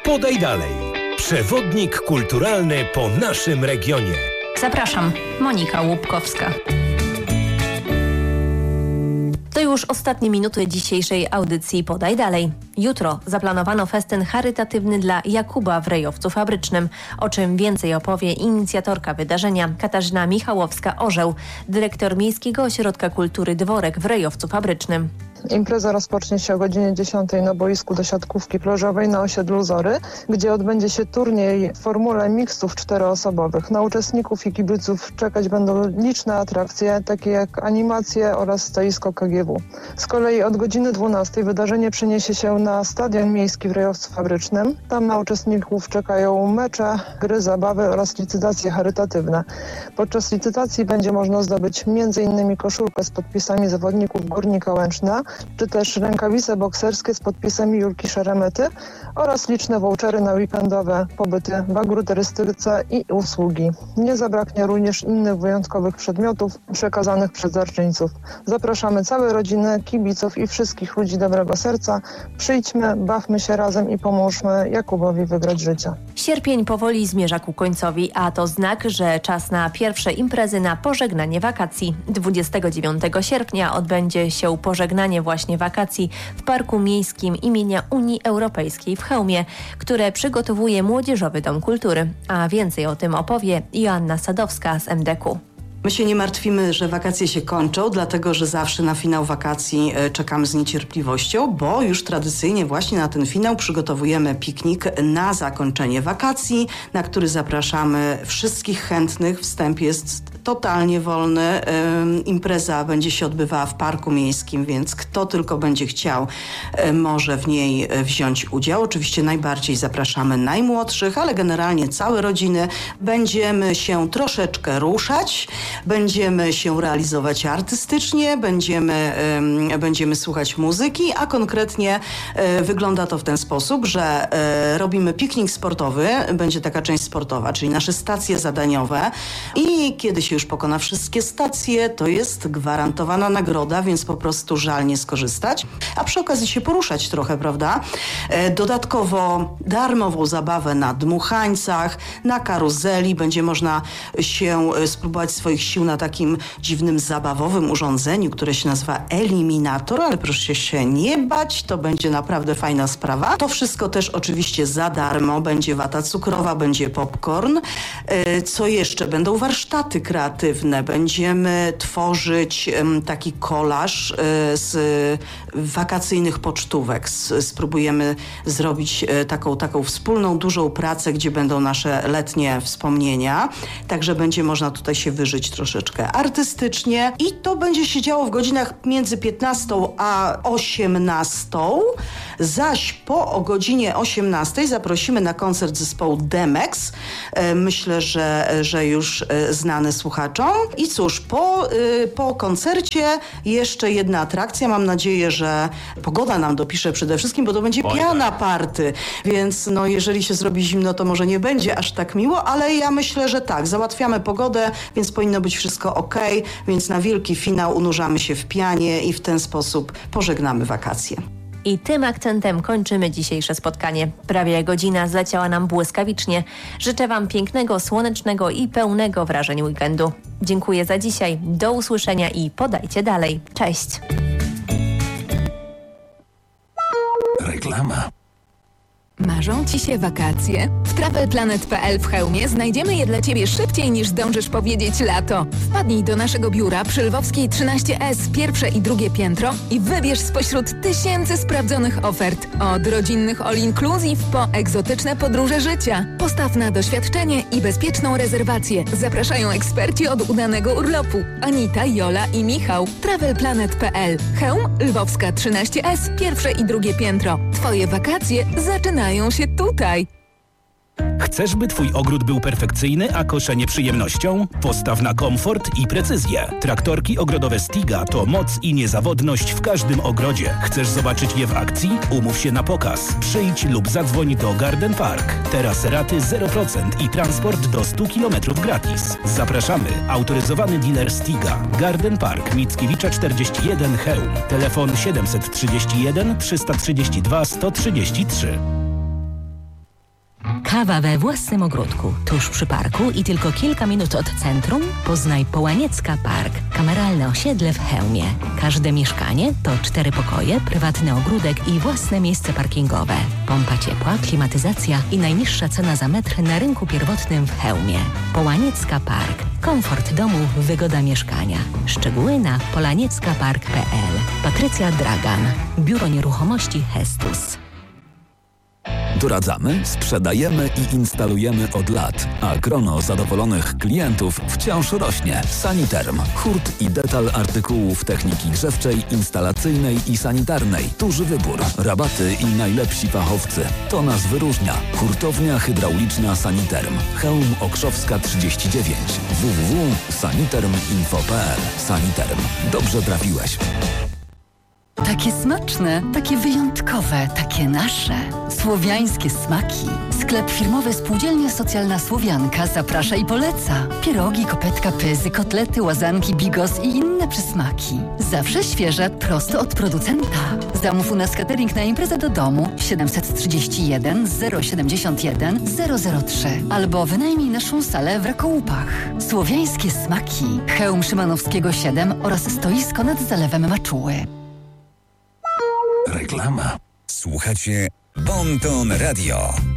Podaj dalej. Przewodnik kulturalny po naszym regionie. Zapraszam, Monika Łupkowska. To już ostatnie minuty dzisiejszej audycji Podaj Dalej. Jutro zaplanowano festyn charytatywny dla Jakuba w Rejowcu Fabrycznym. O czym więcej opowie inicjatorka wydarzenia Katarzyna Michałowska-Orzeł, dyrektor Miejskiego Ośrodka Kultury Dworek w Rejowcu Fabrycznym. Impreza rozpocznie się o godzinie 10 na boisku do siatkówki plażowej na osiedlu Zory, gdzie odbędzie się turniej w formule mixtów 4-osobowych. Na uczestników i kibiców czekać będą liczne atrakcje, takie jak animacje oraz stoisko KGW. Z kolei od godziny 12 wydarzenie przeniesie się na Stadion Miejski w Rejowcu Fabrycznym. Tam na uczestników czekają mecze, gry, zabawy oraz licytacje charytatywne. Podczas licytacji będzie można zdobyć m.in. koszulkę z podpisami zawodników Górnika Łęczna, czy też rękawice bokserskie z podpisami Julki Szeremety oraz liczne vouchery na weekendowe pobyty w agroturystyce i usługi. Nie zabraknie również innych wyjątkowych przedmiotów przekazanych przez darczyńców. Zapraszamy całe rodziny, kibiców i wszystkich ludzi dobrego serca. Przyjdźmy, bawmy się razem i pomóżmy Jakubowi wygrać życie. Sierpień powoli zmierza ku końcowi, a to znak, że czas na pierwsze imprezy na pożegnanie wakacji. 29 sierpnia odbędzie się pożegnanie właśnie wakacji w Parku Miejskim imienia Unii Europejskiej w Chełmie, które przygotowuje Młodzieżowy Dom Kultury. A więcej o tym opowie Joanna Sadowska z MDK. My się nie martwimy, że wakacje się kończą, dlatego że zawsze na finał wakacji czekamy z niecierpliwością, bo już tradycyjnie właśnie na ten finał przygotowujemy piknik na zakończenie wakacji, na który zapraszamy wszystkich chętnych. Wstęp jest totalnie wolny. Impreza będzie się odbywała w Parku Miejskim, więc kto tylko będzie chciał, może w niej wziąć udział. Oczywiście najbardziej zapraszamy najmłodszych, ale generalnie całe rodziny. Będziemy się troszeczkę ruszać, będziemy się realizować artystycznie, będziemy słuchać muzyki, a konkretnie wygląda to w ten sposób, że robimy piknik sportowy, będzie taka część sportowa, czyli nasze stacje zadaniowe i kiedy się już pokona wszystkie stacje, to jest gwarantowana nagroda, więc po prostu żal nie skorzystać, a przy okazji się poruszać trochę, prawda? Dodatkowo darmową zabawę na dmuchańcach, na karuzeli, będzie można się spróbować swoich sił na takim dziwnym zabawowym urządzeniu, które się nazywa Eliminator, ale proszę się nie bać, to będzie naprawdę fajna sprawa. To wszystko też oczywiście za darmo, będzie wata cukrowa, będzie popcorn. Co jeszcze? Będą warsztaty kreatywne, będziemy tworzyć taki kolaż z wakacyjnych pocztówek. Spróbujemy zrobić taką wspólną, dużą pracę, gdzie będą nasze letnie wspomnienia, także będzie można tutaj się wyżyć troszeczkę artystycznie i to będzie się działo w godzinach między 15 a 18, zaś o godzinie 18 zaprosimy na koncert zespołu Demex. Myślę, że już znany słuchaczom. I cóż, po koncercie jeszcze jedna atrakcja. Mam nadzieję, że pogoda nam dopisze przede wszystkim, bo to będzie piana party, więc no, jeżeli się zrobi zimno, to może nie będzie aż tak miło, ale ja myślę, że tak, załatwiamy pogodę, więc powinno być wszystko okej, więc na wielki finał unurzamy się w pianie i w ten sposób pożegnamy wakacje. I tym akcentem kończymy dzisiejsze spotkanie. Prawie godzina zleciała nam błyskawicznie. Życzę Wam pięknego, słonecznego i pełnego wrażeń weekendu. Dziękuję za dzisiaj. Do usłyszenia i podajcie dalej. Cześć. Reklama. Marzą Ci się wakacje? W TravelPlanet.pl w Chełmie znajdziemy je dla Ciebie szybciej niż zdążysz powiedzieć lato. Wpadnij do naszego biura przy Lwowskiej 13S, pierwsze i drugie piętro i wybierz spośród tysięcy sprawdzonych ofert. Od rodzinnych all-inclusive po egzotyczne podróże życia. Postaw na doświadczenie i bezpieczną rezerwację. Zapraszają eksperci od udanego urlopu. Anita, Jola i Michał. TravelPlanet.pl. Chełm, Lwowska 13S, pierwsze i drugie piętro. Twoje wakacje zaczynają się tutaj. Chcesz, by Twój ogród był perfekcyjny, a koszenie przyjemnością? Postaw na komfort i precyzję. Traktorki ogrodowe Stiga to moc i niezawodność w każdym ogrodzie. Chcesz zobaczyć je w akcji? Umów się na pokaz. Przyjdź lub zadzwoń do Garden Park. Teraz raty 0% i transport do 100 km gratis. Zapraszamy. Autoryzowany dealer Stiga. Garden Park Mickiewicza 41 Chełm. Telefon 731 332 133. Kawa we własnym ogródku, tuż przy parku i tylko kilka minut od centrum? Poznaj Połaniecka Park, kameralne osiedle w Chełmie. Każde mieszkanie to 4 pokoje, prywatny ogródek i własne miejsce parkingowe. Pompa ciepła, klimatyzacja i najniższa cena za metr na rynku pierwotnym w Chełmie. Połaniecka Park. Komfort domu, wygoda mieszkania. Szczegóły na polanieckapark.pl. Patrycja Dragan. Biuro Nieruchomości Hestus. Doradzamy, sprzedajemy i instalujemy od lat, a grono zadowolonych klientów wciąż rośnie. Saniterm. Hurt i detal artykułów techniki grzewczej, instalacyjnej i sanitarnej. Duży wybór, rabaty i najlepsi fachowcy. To nas wyróżnia. Hurtownia hydrauliczna Saniterm. Chełm Okrzowska 39. www.saniterminfo.pl. Saniterm. Dobrze trafiłeś. Takie smaczne, takie wyjątkowe, takie nasze. Słowiańskie smaki. Sklep firmowy Spółdzielnia Socjalna Słowianka zaprasza i poleca. Pierogi, kopetka, pyzy, kotlety, łazanki, bigos i inne przysmaki. Zawsze świeże, prosto od producenta. Zamów u nas catering na imprezę do domu 731 071 003 albo wynajmij naszą salę w Rakołupach. Słowiańskie smaki. Chełm Szymanowskiego 7 oraz stoisko nad Zalewem Maczuły. Reklama. Słuchacie Bon Ton Radio.